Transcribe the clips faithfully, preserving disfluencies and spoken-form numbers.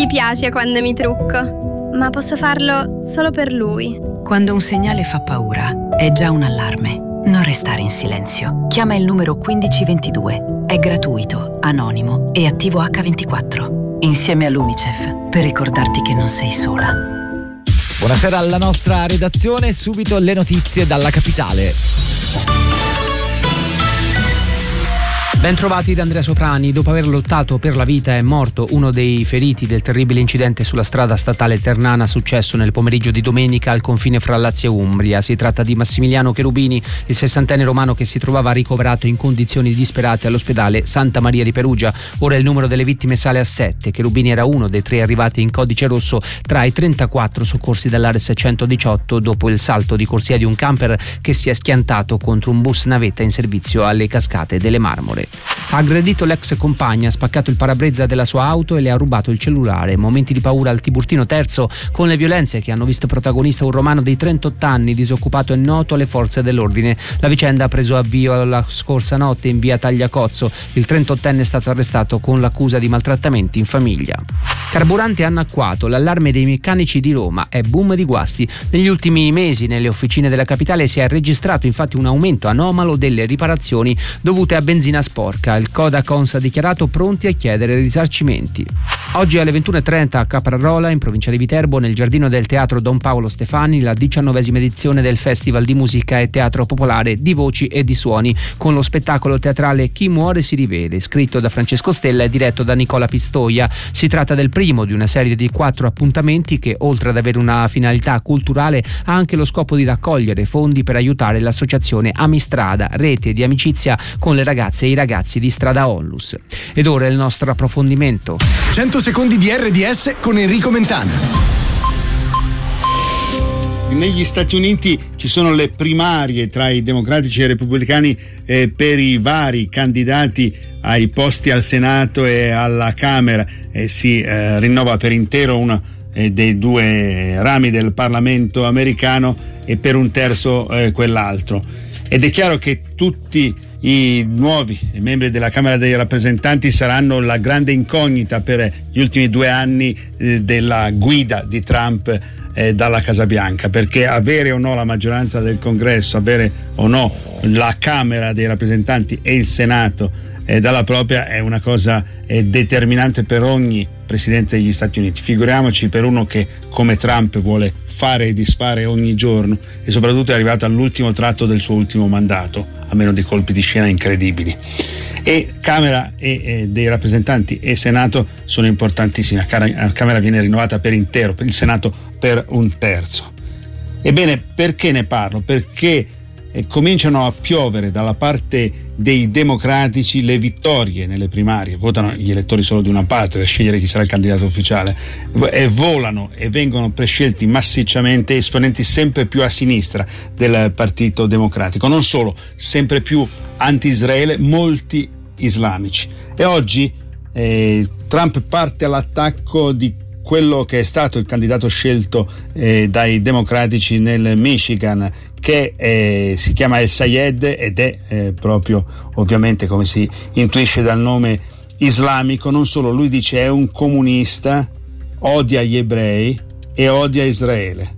Gli piace quando mi trucco, ma posso farlo solo per lui. Quando un segnale fa paura, è già un allarme. Non restare in silenzio. Chiama il numero quindici ventidue. È gratuito, anonimo e attivo acca ventiquattro. Insieme all'UNICEF, per ricordarti che non sei sola. Buonasera alla nostra redazione, subito le notizie dalla capitale. Ben trovati da Andrea Soprani. Dopo aver lottato per la vita è morto uno dei feriti del terribile incidente sulla strada statale Ternana successo nel pomeriggio di domenica al confine fra Lazio e Umbria. Si tratta di Massimiliano Cherubini, il sessantenne romano che si trovava ricoverato in condizioni disperate all'ospedale Santa Maria di Perugia. Ora il numero delle vittime sale a sette. Cherubini era uno dei tre arrivati in codice rosso tra i trentaquattro soccorsi dall'Ares centodiciotto dopo il salto di corsia di un camper che si è schiantato contro un bus navetta in servizio alle Cascate delle Marmore. Ha aggredito l'ex compagna, ha spaccato il parabrezza della sua auto e le ha rubato il cellulare. Momenti di paura al Tiburtino Terzo, con le violenze che hanno visto protagonista un romano di trentotto anni, disoccupato e noto alle forze dell'ordine. La vicenda ha preso avvio la scorsa notte in via Tagliacozzo. Il trentottenne è stato arrestato con l'accusa di maltrattamenti in famiglia. Carburante annacquato, l'allarme dei meccanici di Roma, è boom di guasti. Negli ultimi mesi nelle officine della capitale si è registrato infatti un aumento anomalo delle riparazioni dovute a benzina sporca. Il Codacons ha dichiarato pronti a chiedere risarcimenti. Oggi alle ventuno e trenta a Caprarola, in provincia di Viterbo, nel giardino del teatro Don Paolo Stefani, la diciannovesima edizione del Festival di Musica e Teatro Popolare di Voci e di Suoni, con lo spettacolo teatrale Chi muore si rivede, scritto da Francesco Stella e diretto da Nicola Pistoia. Si tratta del primo di una serie di quattro appuntamenti che, oltre ad avere una finalità culturale, ha anche lo scopo di raccogliere fondi per aiutare l'associazione Amistrada, rete di amicizia con le ragazze e i ragazzi di Strada Onlus. Ed ora il nostro approfondimento. cento secondi di erre di esse con Enrico Mentana. Negli Stati Uniti ci sono le primarie tra i democratici e i repubblicani eh, per i vari candidati ai posti al Senato e alla Camera. Eh, si eh, rinnova per intero uno eh, dei due rami del Parlamento americano e per un terzo eh, quell'altro. Ed è chiaro che tutti i nuovi membri della Camera dei rappresentanti saranno la grande incognita per gli ultimi due anni eh, della guida di Trump eh, dalla Casa Bianca, perché avere o no la maggioranza del Congresso, avere o no la Camera dei rappresentanti e il Senato eh, dalla propria è una cosa eh, determinante per ogni presidente degli Stati Uniti. Figuriamoci per uno che come Trump vuole fare e disfare ogni giorno e soprattutto è arrivato all'ultimo tratto del suo ultimo mandato, a meno di colpi di scena incredibili. E Camera e, e dei rappresentanti e Senato sono importantissimi. La Camera viene rinnovata per intero, per il Senato per un terzo. Ebbene, perché ne parlo? Perché eh, cominciano a piovere dalla parte dei democratici le vittorie nelle primarie. Votano gli elettori solo di una parte per scegliere chi sarà il candidato ufficiale e volano e vengono prescelti massicciamente esponenti sempre più a sinistra del Partito Democratico, non solo, sempre più anti-Israele, molti islamici. E oggi eh, Trump parte all'attacco di quello che è stato il candidato scelto eh, dai democratici nel Michigan, che eh, si chiama El Sayed ed è eh, proprio, ovviamente, come si intuisce dal nome, islamico. Non solo, lui dice è un comunista, odia gli ebrei e odia Israele.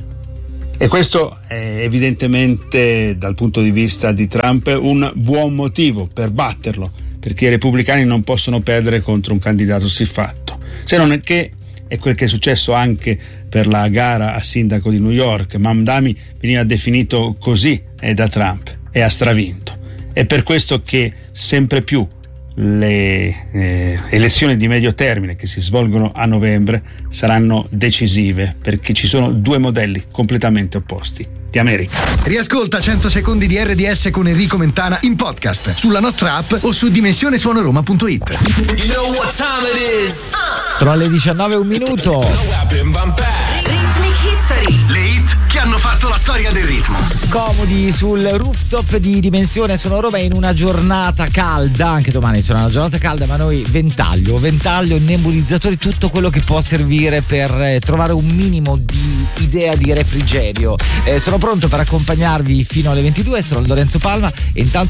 E questo è evidentemente, dal punto di vista di Trump, un buon motivo per batterlo, perché i repubblicani non possono perdere contro un candidato siffatto. Se non è che è quel che è successo anche per la gara a sindaco di New York. Mamdani veniva definito così eh, da Trump e ha stravinto. È per questo che sempre più le eh, elezioni di medio termine che si svolgono a novembre saranno decisive, perché ci sono due modelli completamente opposti di America. Riascolta cento secondi di erre di esse con Enrico Mentana in podcast sulla nostra app o su dimensione suono roma punto it. You know what time it is? Sono le diciannove e un minuto. Rhythmic History. Le hit che hanno fatto la storia del ritmo. Comodi sul rooftop di Dimensione Suono Roma in una giornata calda. Anche domani sarà una giornata calda, ma noi ventaglio, ventaglio, nebulizzatori, tutto quello che può servire per eh, trovare un minimo di idea di refrigerio. Eh, sono pronto per accompagnarvi fino alle ventidue. Sono Lorenzo Palma e intanto